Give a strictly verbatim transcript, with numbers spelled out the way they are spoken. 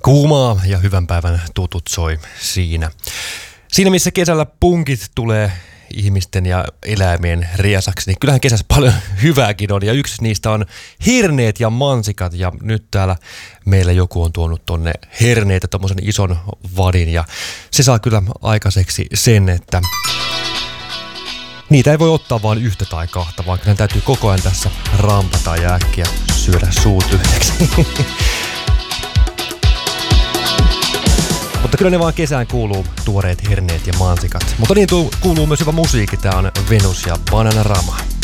Kuumaa ja hyvän päivän tutut soi siinä. Siinä missä kesällä punkit tulee ihmisten ja eläimien riesaksi, niin kyllähän kesässä paljon hyvääkin on. Ja yksi niistä on herneet ja mansikat. Ja nyt täällä meillä joku on tuonut tonne herneitä, tommosen ison vadin. Ja se saa kyllä aikaiseksi sen, että niitä ei voi ottaa vain yhtä tai kahta, vaan kyllä täytyy koko ajan tässä rampata ja äkkiä syödä suut yhdeksi. Mutta kyllä ne vaan kesään kuuluu, tuoreet herneet ja mansikat. Mutta niin kuuluu myös hyvä musiikki. Tää on Venus ja Bananarama.